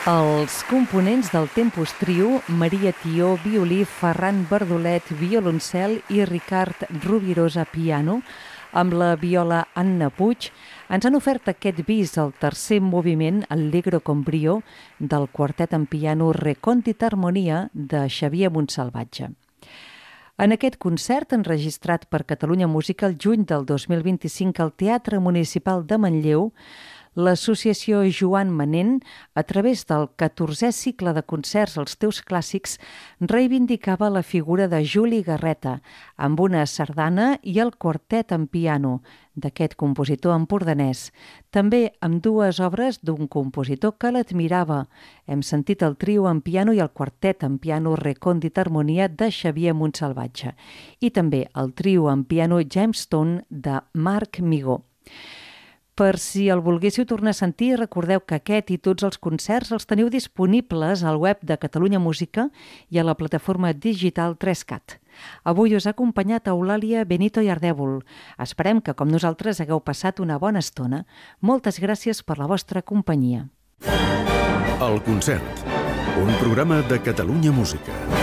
Els components del Tempus Trio, Maria Tió, violí, Ferran Bardolet, violoncel i Ricard Rubirosa, piano, amb la viola Anna Puig, ens han ofert aquest bis al tercer moviment, Allegro con brio, del quartet en piano Recondita Harmonia de Xavier Montsalvatge. En aquest concert, enregistrat per Catalunya Música el juny del 2025 al Teatre Municipal de Manlleu, l'associació Joan Manent, a través del 14è cicle de concerts als teus clàssics, reivindicava la figura de Juli Garreta, amb una sardana i el quartet en piano d'aquest compositor empordanès, també amb dues obres d'un compositor que l'admirava. Hem sentit el trio en piano i el quartet en piano Recondita Harmonia de Xavier Montsalvatge i també el trio en piano Gemstone de Marc Migó. Per si el volguéssiu tornar a sentir, recordeu que aquest i tots els concerts els teniu disponibles al web de Catalunya Música i a la plataforma digital 3CAT. Avui us ha acompanyat Eulàlia Benito i Ardèvol. Esperem que, com nosaltres, hagueu passat una bona estona. Moltes gràcies per la vostra companyia. El concert, un programa de Catalunya Música.